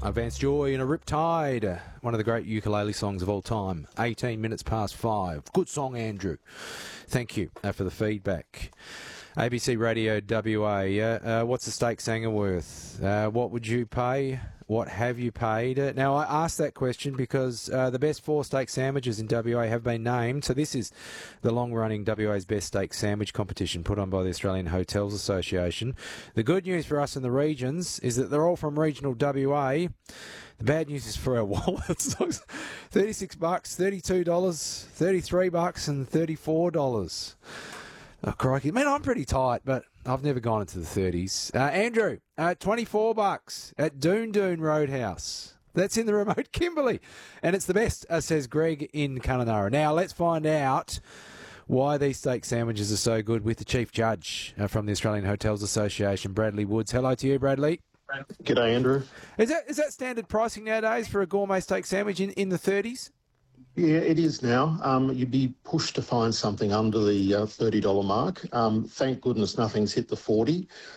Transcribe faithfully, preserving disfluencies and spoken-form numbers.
Vance Joy in a Riptide, one of the great ukulele songs of all time. eighteen minutes past five. Good song, Andrew. Thank you uh, for the feedback. A B C Radio W A, uh, uh, what's the steak sanger worth? Uh, what would you pay? What have you paid? Uh, now, I asked that question because uh, the best four steak sandwiches in W A have been named. So this is the long-running W A's Best Steak Sandwich competition put on by the Australian Hotels Association. The good news for us in the regions is that they're all from regional W A. The bad news is for our wallets. thirty-six bucks, thirty-two dollars, thirty-three bucks, and thirty-four dollars. Oh, crikey. Man, I'm pretty tight, but I've never gone into the thirties. Uh, Andrew, uh, twenty-four bucks at Doon Doon Roadhouse. That's in the remote Kimberley. And it's the best, uh, says Greg in Kununurra. Now, let's find out why these steak sandwiches are so good with the Chief Judge uh, from the Australian Hotels Association, Bradley Woods. Hello to you, Bradley. G'day, Andrew. Is that is that standard pricing nowadays for a gourmet steak sandwich in, in the thirties? Yeah, it is now. Um, you'd be pushed to find something under the uh, thirty dollars mark. Um, thank goodness nothing's hit the forty.